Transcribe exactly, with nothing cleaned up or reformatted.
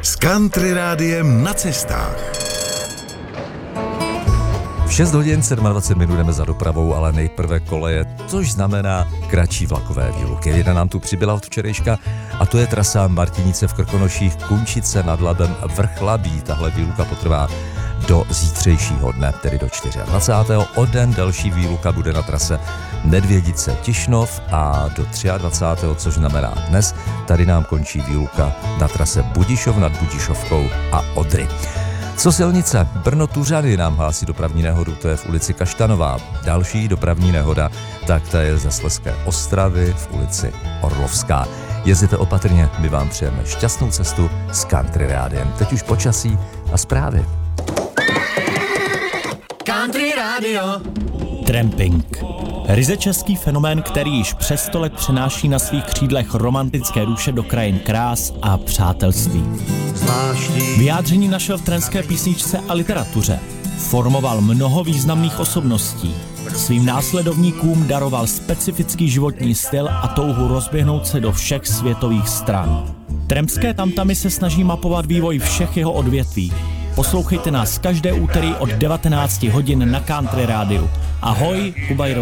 S Country Rádiem na cestách. V šest hodin dvacet sedm minut jdeme za dopravou, ale nejprve koleje, což znamená kratší vlakové výluky. Jedna nám tu přibyla od včerejška a to je trasa Martinice v Krkonoších, Kunčice nad Labem, Vrch Labí. Tahle výluka potrvá do zítřejšího dne, tedy do dvacátého čtvrtého O den další výluka bude na trase Nedvědice Tišnov a do dvacátého třetího, což znamená dnes, tady nám končí výluka na trase Budišov nad Budišovkou a Odry. Co silnice? Brno Tuřany nám hlásí dopravní nehodu, to je v ulici Kaštanová. Další dopravní nehoda, tak ta je ze Slezské Ostravy v ulici Orlovská. Jezděte opatrně, my vám přejeme šťastnou cestu s Country Rádiem. Teď už počasí a zprávy. Country Radio. Tramping. Ryze český fenomén, který již přes sto let přenáší na svých křídlech romantické duše do krajin krás a přátelství. Vyjádření našel v trendské písničce a literatuře. Formoval mnoho významných osobností. Svým následovníkům daroval specifický životní styl a touhu rozběhnout se do všech světových stran. Trampské tamtamy se snaží mapovat vývoj všech jeho odvětví. Poslouchejte nás každé úterý od devatenácti hodin na Country Rádiu. Ahoj, Kuba Jiroš.